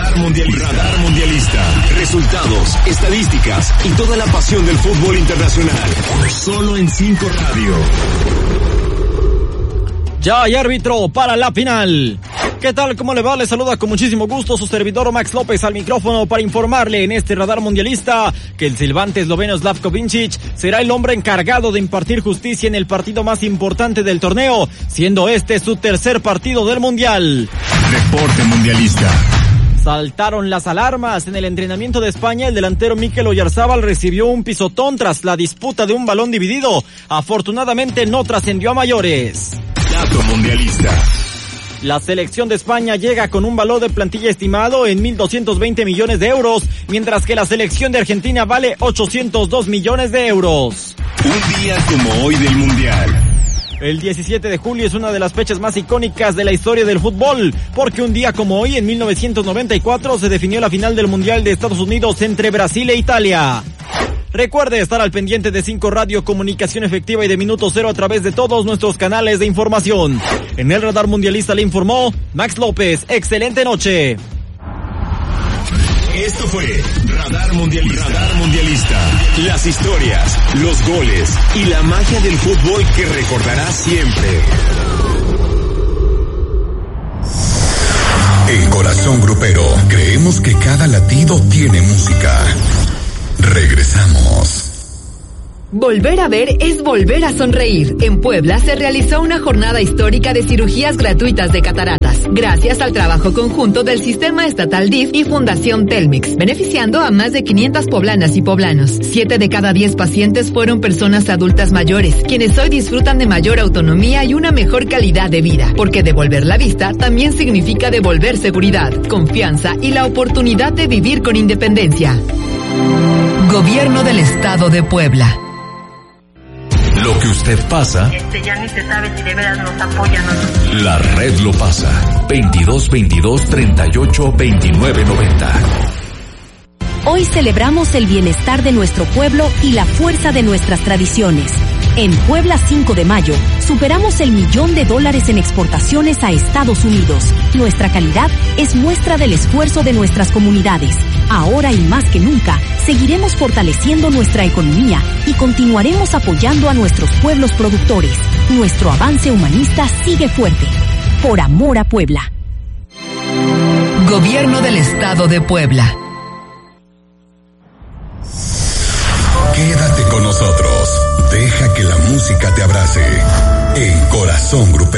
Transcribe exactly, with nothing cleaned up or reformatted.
Radar Mundialista. Radar Mundialista. Resultados, estadísticas y toda la pasión del fútbol internacional. Solo en cinco Radio. Ya hay árbitro para la final. ¿Qué tal? ¿Cómo le va? Le saluda con muchísimo gusto su servidor Max López al micrófono para informarle en este Radar Mundialista que el silbante esloveno Slavko Vincic será el hombre encargado de impartir justicia en el partido más importante del torneo, siendo este su tercer partido del Mundial. Reporte Mundialista. Saltaron las alarmas. En el entrenamiento de España, el delantero Mikel Oyarzábal recibió un pisotón tras la disputa de un balón dividido. Afortunadamente no trascendió a mayores. Dato Mundialista. La selección de España llega con un valor de plantilla estimado en mil doscientos veinte millones de euros, mientras que la selección de Argentina vale ochocientos dos millones de euros. Un día como hoy del Mundial. El diecisiete de julio es una de las fechas más icónicas de la historia del fútbol, porque un día como hoy, en mil novecientos noventa y cuatro, se definió la final del Mundial de Estados Unidos entre Brasil e Italia. Recuerde estar al pendiente de cinco Radio, comunicación efectiva y de Minuto Cero a través de todos nuestros canales de información. En el Radar Mundialista le informó Max López. Excelente noche. Esto fue Radar Mundialista. Radar Mundialista. Las historias, los goles y la magia del fútbol que recordarás siempre. En Corazón Grupero creemos que cada latido tiene música. Regresamos. Volver a ver es volver a sonreír. En Puebla se realizó una jornada histórica de cirugías gratuitas de cataratas, gracias al trabajo conjunto del Sistema Estatal D I F y Fundación Telmex, beneficiando a más de quinientas poblanas y poblanos. Siete de cada diez pacientes fueron personas adultas mayores, quienes hoy disfrutan de mayor autonomía y una mejor calidad de vida, porque devolver la vista también significa devolver seguridad, confianza y la oportunidad de vivir con independencia. Gobierno del Estado de Puebla. Lo que usted pasa, Este ya ni se sabe si de veras nos apoyan o no. la red lo pasa. veintidós veintidós treinta y ocho veintinueve noventa. Hoy celebramos el bienestar de nuestro pueblo y la fuerza de nuestras tradiciones. En Puebla cinco de mayo, superamos el millón de dólares en exportaciones a Estados Unidos. Nuestra calidad es muestra del esfuerzo de nuestras comunidades. Ahora y más que nunca, seguiremos fortaleciendo nuestra economía y continuaremos apoyando a nuestros pueblos productores. Nuestro avance humanista sigue fuerte. Por amor a Puebla. Gobierno del Estado de Puebla. Quédate con nosotros. Deja que la música te abrace. En Corazón Grupero.